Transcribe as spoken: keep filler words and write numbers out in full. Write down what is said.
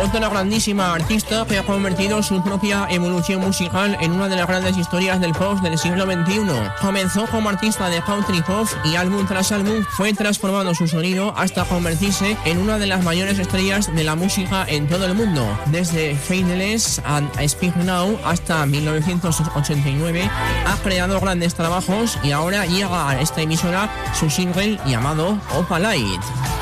otra grandísima artista que ha convertido su propia evolución musical en una de las grandes historias del pop del siglo veintiuno. Comenzó como artista de country pop y álbum tras álbum fue transformando su sonido hasta convertirse en una de las mayores estrellas de la música en todo el mundo. Desde Faithless and Speak Now hasta mil novecientos ochenta y nueve ha creado grandes trabajos y ahora llega a esta emisora su single llamado Opalite.